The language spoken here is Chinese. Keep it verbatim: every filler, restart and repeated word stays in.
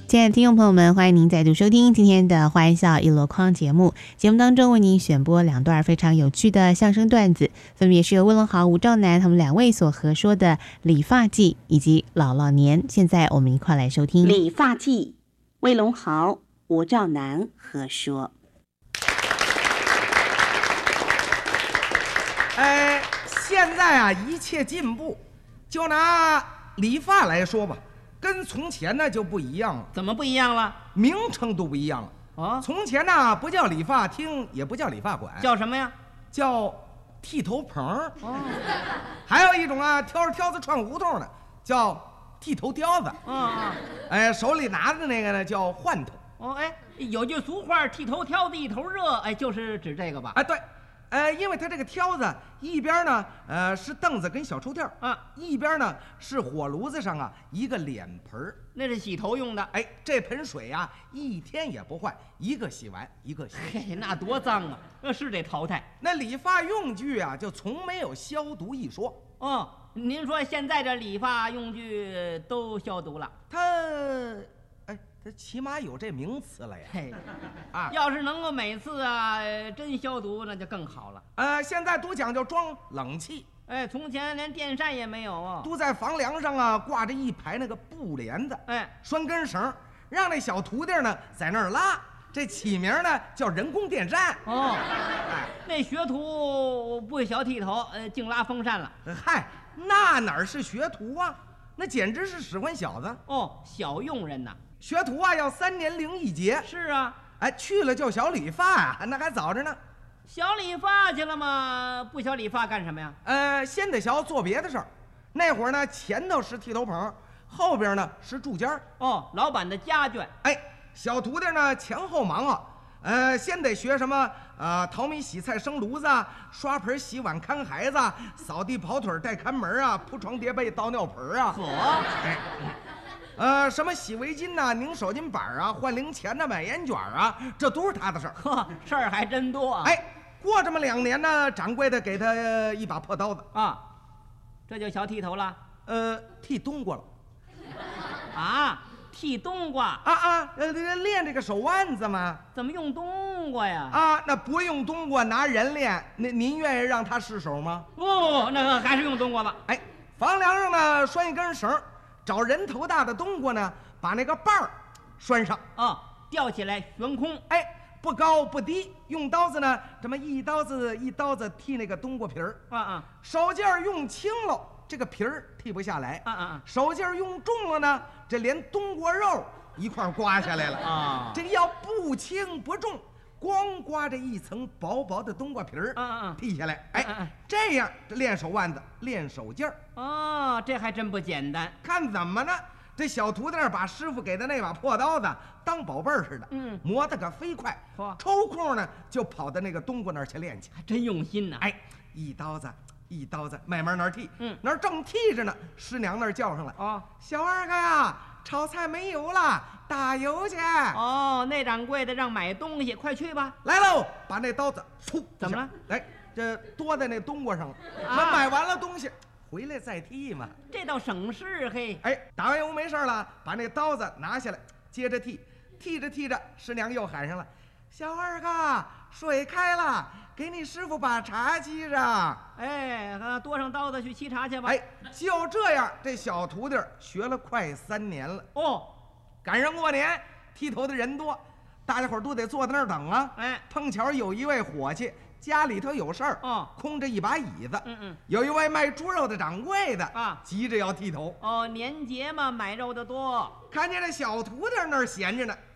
亲爱的听众朋友们，欢迎您再度收听今天的《欢笑一箩筐》节目。节目当中为您选播两段非常有趣的相声段子，分别是由魏龙豪、吴兆南他们两位所合说的《理发记》以及《姥姥年》。现在我们一块来收听《 理发记》，魏龙豪、吴兆南合说。 哎，现在啊，一切进步，就拿理发来说吧。跟从前呢就不一样了。 怎么不一样了？ 名称都不一样了。 啊， 从前呢不叫理发厅，也不叫理发馆， 叫什么呀？ 叫剃头棚。 哦， 还有一种啊，挑着挑子串胡同的，叫剃头雕子。 啊啊， 哎，手里拿的那个呢叫换头。 哦，哎，有句俗话，剃头挑子一头热，哎，就是指这个吧？ 哎，对。呃，因为它这个挑子一边呢，呃是凳子跟小抽屉啊， 一边呢是火炉子上啊一个脸盆， 那是洗头用的。 哎，这盆水啊一天也不换，一个洗完一个洗。 嘿，那多脏啊！那是得淘汰。 那理发用具啊，就从没有消毒一说。 哦，您说现在这理发用具都消毒了？ 它，哎，它起码有这名词了呀。 嘿， 啊， 要是能够每次啊真消毒，那就更好了。 呃，现在都讲究装冷气。 哎，从前连电扇也没有啊， 都在房梁上啊挂着一排那个布帘子， 哎， 拴根绳，让那小徒弟呢在那儿拉。这起名呢叫人工电扇。 哦，哎，那学徒不小剃头，呃，净拉风扇了。 嗨，那哪是学徒啊？那简直是使唤小子。 哦，小佣人呐。 学徒啊要三年零一节。 是啊， 哎，去了就小理发啊，那还早着呢。 小理发去了吗？不小理发干什么呀？ 呃，先得学做别的事儿。那会儿呢，前头是剃头棚，后边呢是住间。 哦，老板的家眷。 哎，小徒弟呢前后忙啊。呃，先得学什么呃淘米洗菜生炉子啊，刷盆洗碗看孩子，扫地跑腿带看门啊，铺床叠被倒尿盆啊。 嚯！ 哎，呃，什么洗围巾呐、拧手巾板啊，换零钱呐、买烟卷啊，这都是他的事儿。 呵，事儿还真多啊。 哎，过这么两年呢，掌柜的给他一把破刀子啊，这就小剃头了。 呃，剃冬瓜了。 啊，剃冬瓜啊啊，呃，练这个手腕子嘛。 怎么用冬瓜呀？ 啊，那不用冬瓜拿人练，那您愿意让他试手吗？ 不不不，那个还是用冬瓜吧。 哎，房梁上呢拴一根绳，找人头大的冬瓜呢，把那个把儿拴上。 啊，吊起来悬空。 哎，不高不低，用刀子呢这么一刀子一刀子剔那个冬瓜皮儿。 啊啊， 手劲儿用轻了，这个皮儿剔不下来。 啊啊， 手劲儿用重了呢，这连冬瓜肉一块儿刮下来了。 啊， 这个要不轻不重，光刮着一层薄薄的冬瓜皮儿。 啊啊， 剔下来。哎， 啊啊这样这练手腕子，练手劲儿。 哦，这还真不简单。 看怎么呢？这小徒弟把师傅给的那把破刀子当宝贝儿似的， 嗯， 磨得可飞快， 嚯， 抽空呢就跑到那个冬瓜那儿去练去， 还真用心呐。 哎，一刀子一刀子慢慢那儿剃， 嗯， 那儿正剃着呢，师娘那儿叫上来， 哦， 小二哥呀，炒菜没油了，打油去。 哦，那掌柜的让买东西，快去吧。 来喽，把那刀子噗， 怎么了？ 哎，这多在那冬瓜上了。 啊我买完了东西回来再剃嘛。 这倒省事嘿。 哎，打完油没事了，把那刀子拿下来，接着剃，剃着剃着，师娘又喊上了：“小二哥，水开了，给你师傅把茶沏上。” 哎，啊，多上刀子去沏茶去吧。 哎，就这样，这小徒弟学了快三年了。 哦， 赶上过年，剃头的人多，大家伙都得坐在那儿等啊。 哎， 碰巧有一位伙计家里头有事儿， 哦， 空着一把椅子。 嗯嗯， 有一位卖猪肉的掌柜的啊， 急着要剃头。 哦，年节嘛，买肉的多。 看见这小徒弟那儿闲着呢，